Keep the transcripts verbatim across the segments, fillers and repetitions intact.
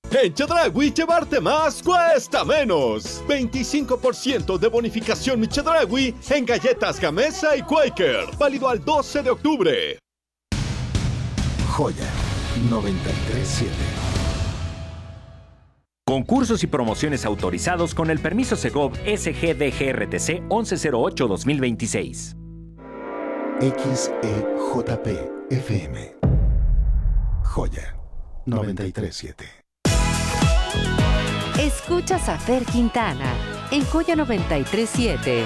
En Chedraui llevarte más cuesta menos. veinticinco por ciento de bonificación Chedraui en galletas Gamesa y Quaker. Válido al doce de octubre. Joya noventa y tres punto siete. Concursos y promociones autorizados con el permiso Segov S G D G R T C once cero ocho dos mil veintiséis. X E J P F M. Joya noventa y tres punto siete. Escuchas a Fer Quintana en Joya noventa y tres punto siete.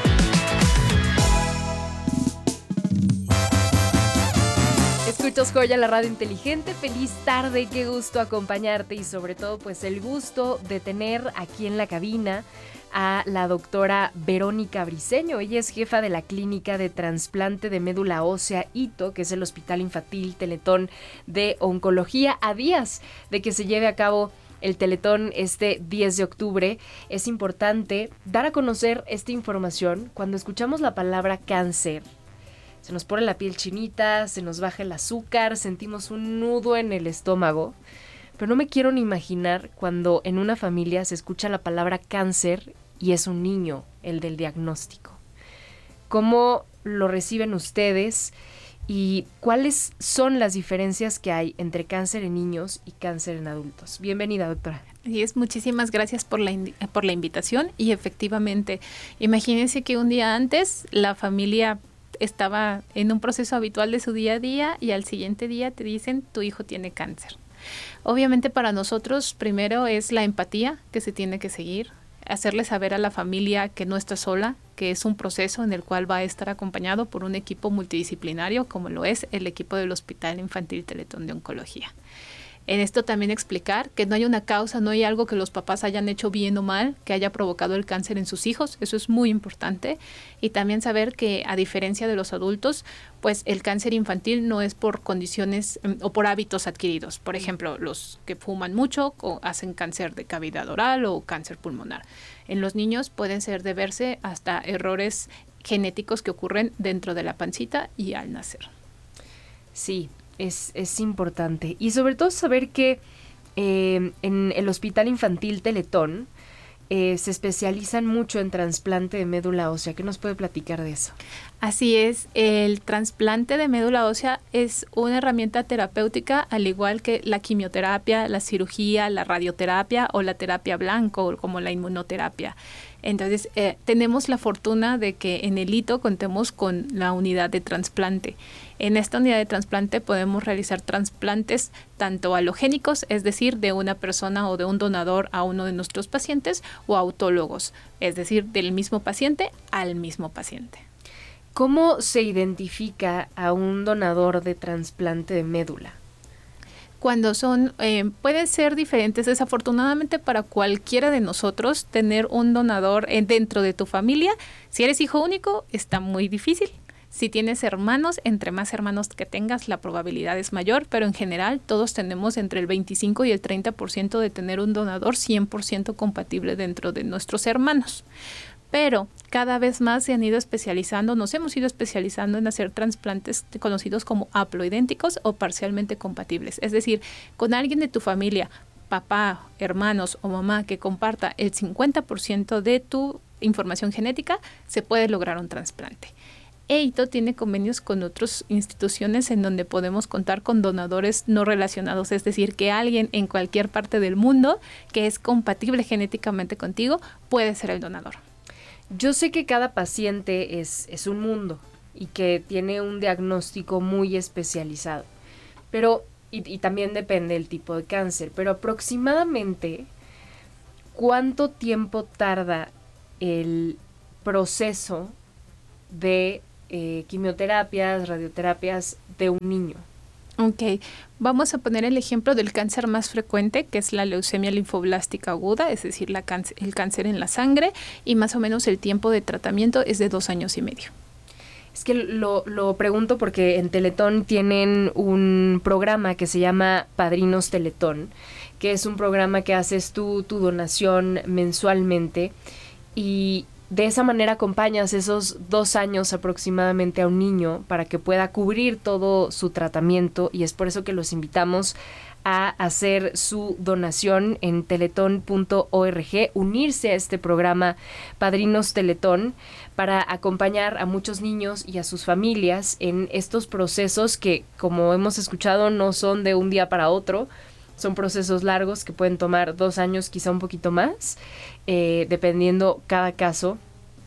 Escuchas Joya, la radio inteligente. Feliz tarde, qué gusto acompañarte y sobre todo pues el gusto de tener aquí en la cabina a la doctora Verónica Briceño. Ella es jefa de la clínica de trasplante de médula ósea I T O, que es el Hospital Infantil Teletón de Oncología. A días de que se lleve a cabo el Teletón este diez de octubre, es importante dar a conocer esta información. Cuando escuchamos la palabra cáncer, se nos pone la piel chinita, se nos baja el azúcar, sentimos un nudo en el estómago. Pero no me quiero ni imaginar cuando en una familia se escucha la palabra cáncer y es un niño el del diagnóstico. ¿Cómo lo reciben ustedes? ¿Y cuáles son las diferencias que hay entre cáncer en niños y cáncer en adultos? Bienvenida, doctora. Así es, muchísimas gracias por la, por la invitación. Y efectivamente, imagínense que un día antes la familia estaba en un proceso habitual de su día a día y al siguiente día te dicen tu hijo tiene cáncer. Obviamente para nosotros primero es la empatía que se tiene que seguir, hacerle saber a la familia que no está sola, que es un proceso en el cual va a estar acompañado por un equipo multidisciplinario como lo es el equipo del Hospital Infantil Teletón de Oncología. En esto también explicar que no hay una causa, no hay algo que los papás hayan hecho bien o mal que haya provocado el cáncer en sus hijos, eso es muy importante. Y también saber que a diferencia de los adultos, pues el cáncer infantil no es por condiciones um, o por hábitos adquiridos. Por ejemplo, los que fuman mucho o hacen cáncer de cavidad oral o cáncer pulmonar. En los niños pueden ser deberse hasta errores genéticos que ocurren dentro de la pancita y al nacer. Sí. Es, es importante y sobre todo saber que eh, en el Hospital Infantil Teletón eh, se especializan mucho en trasplante de médula ósea. ¿Qué nos puede platicar de eso? Así es, el trasplante de médula ósea es una herramienta terapéutica al igual que la quimioterapia, la cirugía, la radioterapia o la terapia blanco como la inmunoterapia. Entonces, eh, tenemos la fortuna de que en el I T O contemos con la unidad de trasplante. En esta unidad de trasplante podemos realizar trasplantes tanto alogénicos, es decir, de una persona o de un donador a uno de nuestros pacientes, o autólogos, es decir, del mismo paciente al mismo paciente. ¿Cómo se identifica a un donador de trasplante de médula? Cuando son, eh, pueden ser diferentes. Desafortunadamente para cualquiera de nosotros tener un donador eh, dentro de tu familia, si eres hijo único, está muy difícil. Si tienes hermanos, entre más hermanos que tengas, la probabilidad es mayor, pero en general todos tenemos entre el veinticinco y el treinta por ciento de tener un donador cien por ciento compatible dentro de nuestros hermanos. Pero cada vez más se han ido especializando, nos hemos ido especializando en hacer trasplantes conocidos como haploidénticos o parcialmente compatibles. Es decir, con alguien de tu familia, papá, hermanos o mamá que comparta el cincuenta por ciento de tu información genética, se puede lograr un trasplante. E I T O tiene convenios con otras instituciones en donde podemos contar con donadores no relacionados, es decir, que alguien en cualquier parte del mundo que es compatible genéticamente contigo puede ser el donador. Yo sé que cada paciente es, es un mundo y que tiene un diagnóstico muy especializado, pero y, y también depende del tipo de cáncer, pero aproximadamente ¿cuánto tiempo tarda el proceso de eh, quimioterapias, radioterapias de un niño? Ok, vamos a poner el ejemplo del cáncer más frecuente, que es la leucemia linfoblástica aguda, es decir, la cáncer, el cáncer en la sangre, y más o menos el tiempo de tratamiento es de dos años y medio. Es que lo, lo pregunto porque en Teletón tienen un programa que se llama Padrinos Teletón, que es un programa que haces tú, tu donación mensualmente, y de esa manera acompañas esos dos años aproximadamente a un niño para que pueda cubrir todo su tratamiento, y es por eso que los invitamos a hacer su donación en teletón punto org, unirse a este programa Padrinos Teletón para acompañar a muchos niños y a sus familias en estos procesos que, como hemos escuchado, no son de un día para otro. Son procesos largos que pueden tomar dos años, quizá un poquito más, eh, dependiendo cada caso.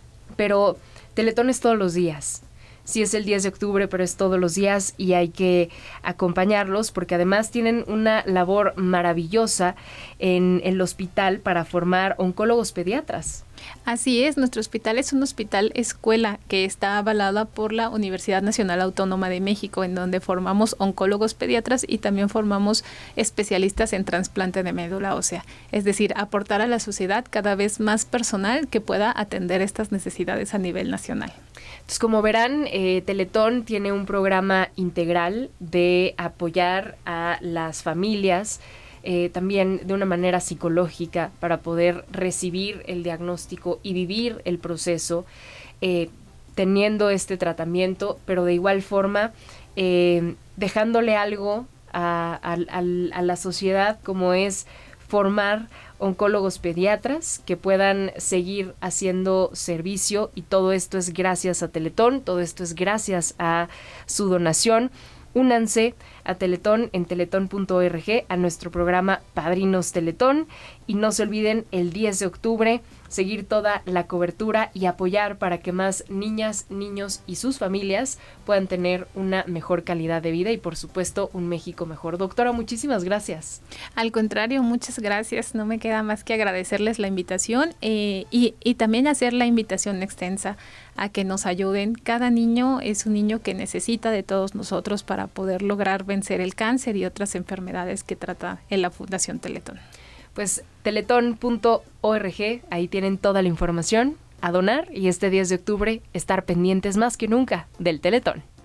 Pero Teletón es todos los días. Sí, es el diez de octubre, pero es todos los días y hay que acompañarlos porque además tienen una labor maravillosa en el hospital para formar oncólogos pediatras. Así es, nuestro hospital es un hospital escuela que está avalada por la Universidad Nacional Autónoma de México, en donde formamos oncólogos pediatras y también formamos especialistas en trasplante de médula ósea. Es decir, aportar a la sociedad cada vez más personal que pueda atender estas necesidades a nivel nacional. Entonces, como verán, eh, Teletón tiene un programa integral de apoyar a las familias, Eh, también de una manera psicológica para poder recibir el diagnóstico y vivir el proceso eh, teniendo este tratamiento, pero de igual forma eh, dejándole algo a, a, a, a la sociedad, como es formar oncólogos pediatras que puedan seguir haciendo servicio, y todo esto es gracias a Teletón, todo esto es gracias a su donación. Únanse a Teletón en teletón punto org, a nuestro programa Padrinos Teletón, y no se olviden el diez de octubre seguir toda la cobertura y apoyar para que más niñas, niños y sus familias puedan tener una mejor calidad de vida y, por supuesto, un México mejor. Doctora, muchísimas gracias. Al contrario, muchas gracias. No me queda más que agradecerles la invitación eh, y, y también hacer la invitación extensa a que nos ayuden. Cada niño es un niño que necesita de todos nosotros para poder lograr vencer el cáncer y otras enfermedades que trata en la Fundación Teletón. Pues teletón punto org, ahí tienen toda la información, a donar, y este diez de octubre estar pendientes más que nunca del Teletón.